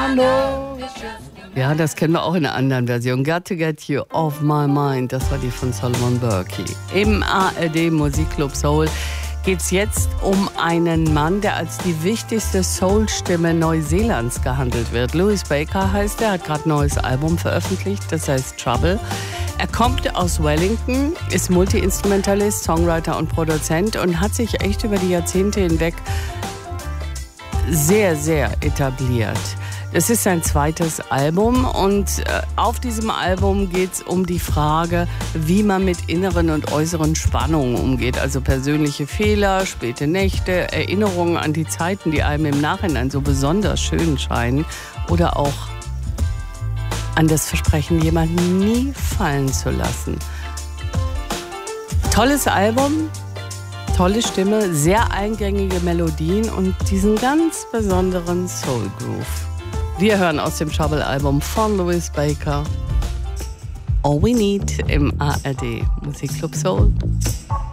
Ja, das kennen wir auch in einer anderen Version. Got to Get You Off My Mind, das war die von Solomon Burke. Im ARD Musikclub Soul geht es jetzt um einen Mann, der als die wichtigste Soul-Stimme Neuseelands gehandelt wird. Louis Baker heißt er, hat gerade ein neues Album veröffentlicht, das heißt Trouble. Er kommt aus Wellington, ist Multi-Instrumentalist, Songwriter und Produzent und hat sich echt über die Jahrzehnte hinweg sehr, sehr etabliert. Das ist sein zweites Album und auf diesem Album geht es um die Frage, wie man mit inneren und äußeren Spannungen umgeht. Also persönliche Fehler, späte Nächte, Erinnerungen an die Zeiten, die einem im Nachhinein so besonders schön scheinen. Oder auch an das Versprechen, jemanden nie fallen zu lassen. Tolles Album, tolle Stimme, sehr eingängige Melodien und diesen ganz besonderen Soul Groove. Wir hören aus dem Trouble-Album von Louis Baker All We Need im ARD Musikclub Soul.